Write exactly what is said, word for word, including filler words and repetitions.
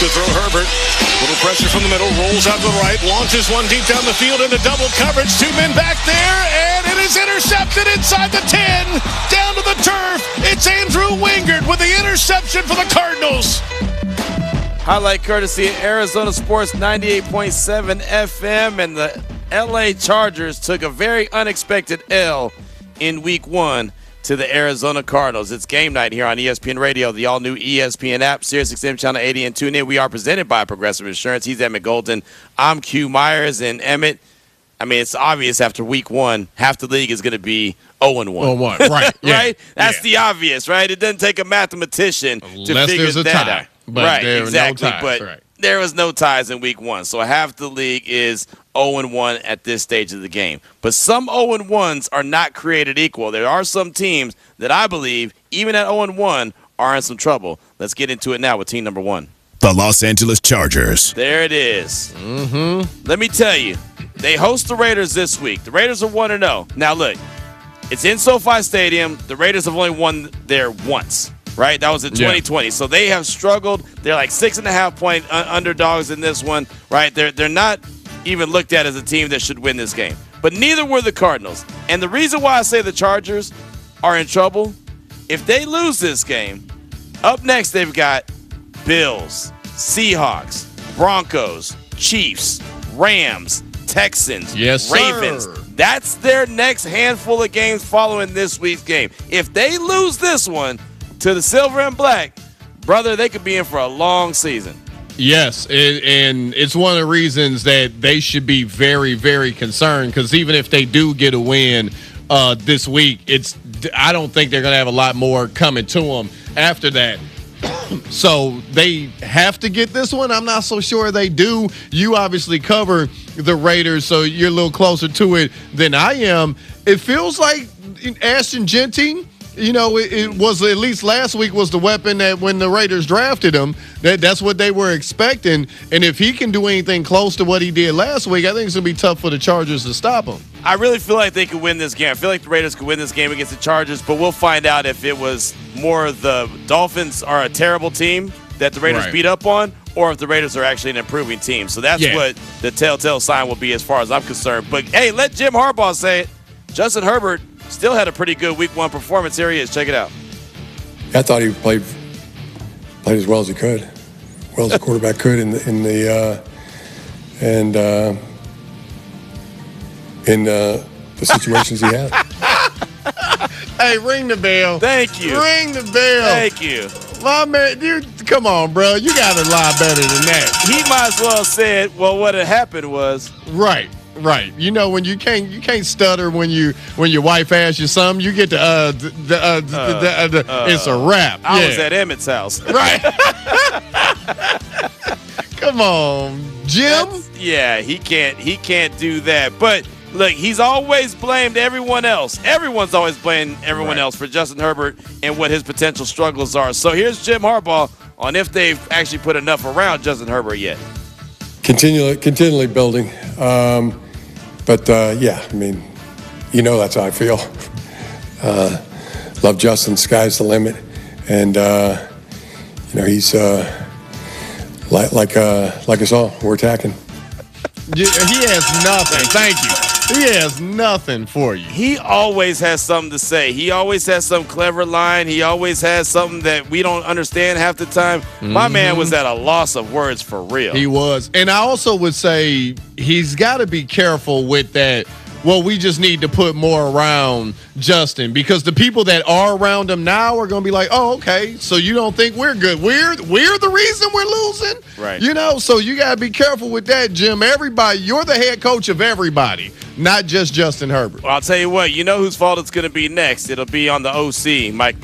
to throw. Herbert. Little pressure from the middle. Rolls out to the right. Launches one deep down the field into double coverage. Two men back there. And it is intercepted inside the ten. Down to the turf. It's Andrew Wingard with the interception for the Cardinals. Highlight courtesy of Arizona Sports ninety-eight point seven F M. And the L A Chargers took a very unexpected L in week one to the Arizona Cardinals. It's game night here on E S P N Radio, the all-new E S P N app, Sirius X M Channel eighty, and tune in. We are presented by Progressive Insurance. He's Emmett Golden. I'm Q Myers. And Emmett, I mean, it's obvious after week one, half the league is going to be oh and one. oh and one, right. Yeah. Right? That's yeah. the obvious, right? It doesn't take a mathematician Unless to figure there's a that tie, out. but right, there are exactly. no ties, but right. there was no ties in week one. So half the league is oh and one at this stage of the game. But some oh and ones are not created equal. There are some teams that I believe, even at oh and one, are in some trouble. Let's get into it now with team number one. The Los Angeles Chargers. There it is. Mm-hmm. Let me tell you, they host the Raiders this week. The Raiders are one and oh. Now, look, it's in SoFi Stadium. The Raiders have only won there once, right? That was in twenty twenty. Yeah. So they have struggled. They're like six and a half point uh, underdogs in this one, right? They're, they're not even looked at as a team that should win this game. But neither were the Cardinals. And the reason why I say the Chargers are in trouble, if they lose this game, up next they've got Bills, Seahawks, Broncos, Chiefs, Rams, Texans, yes, Ravens. Sir. That's their next handful of games following this week's game. If they lose this one to the Silver and Black, brother, they could be in for a long season. Yes, and, and it's one of the reasons that they should be very, very concerned, because even if they do get a win uh, this week, it's I don't think they're going to have a lot more coming to them after that. So they have to get this one. I'm not so sure they do. You obviously cover the Raiders, so you're a little closer to it than I am. It feels like Ashton Genty, you know, it, it was at least last week was the weapon that when the Raiders drafted him, that that's what they were expecting. And if he can do anything close to what he did last week, I think it's going to be tough for the Chargers to stop him. I really feel like they could win this game. I feel like the Raiders could win this game against the Chargers, but we'll find out if it was more the Dolphins are a terrible team that the Raiders right. beat up on, or if the Raiders are actually an improving team. So that's yeah. what the telltale sign will be as far as I'm concerned. But, hey, let Jim Harbaugh say it. Justin Herbert still had a pretty good week one performance. Here he is. Check it out. I thought he played played as well as he could, well as a quarterback could in the, in the uh, and uh, in uh, the situations he had. Hey, ring the bell. Thank you. Ring the bell. Thank you. My man, you come on, bro. You got a lot better than that. He might as well say it. Well, what had happened was right. Right, you know when you can't you can't stutter when you when your wife asks you something, you get to uh the uh, uh, the, uh, the, uh it's a wrap. I yeah. was at Emmett's house. Right. Come on, Jim. That's, yeah, he can't he can't do that. But look, he's always blamed everyone else. Everyone's always blamed everyone right. else for Justin Herbert and what his potential struggles are. So here's Jim Harbaugh on if they've actually put enough around Justin Herbert yet. Continually, continually building. Um, But, uh, yeah, I mean, you know that's how I feel. Uh, love Justin. Sky's the limit. And, uh, you know, he's uh, like like, uh, like us all. We're attacking. He has nothing. Thank you. He has nothing for you. He always has something to say. He always has some clever line. He always has something that we don't understand half the time. Mm-hmm. My man was at a loss of words for real. He was. And I also would say he's got to be careful with that. Well, we just need to put more around Justin, because the people that are around him now are going to be like, oh, okay, so you don't think we're good. We're we're the reason we're losing? Right. You know, so you got to be careful with that, Jim. Everybody, you're the head coach of everybody, not just Justin Herbert. Well, I'll tell you what, you know whose fault it's going to be next. It'll be on the O C, Mike